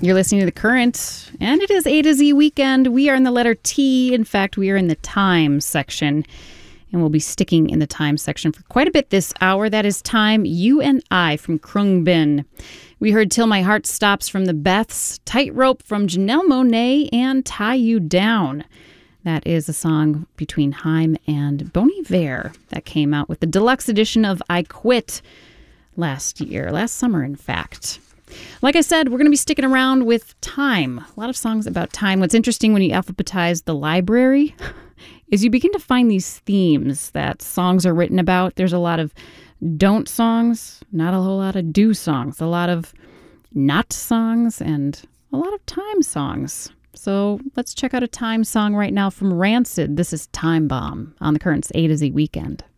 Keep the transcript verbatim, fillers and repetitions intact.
You're listening to The Current, and it is A to Z weekend. We are in the letter T. In fact, we are in the time section, and we'll be sticking in the time section for quite a bit this hour. That is Time, You and I from Khruangbin. We heard Till My Heart Stops from the Beths, Tightrope from Janelle Monáe, and Tie You Down. That is a song between Haim and Bon Iver that came out with the deluxe edition of I Quit last year, last summer, in fact. Like I said, we're going to be sticking around with time. A lot of songs about time. What's interesting when you alphabetize the library is you begin to find these themes that songs are written about. There's a lot of don't songs, not a whole lot of do songs, a lot of not songs, and a lot of time songs. So let's check out a time song right now from Rancid. This is Time Bomb on the Current's A to Z Weekend.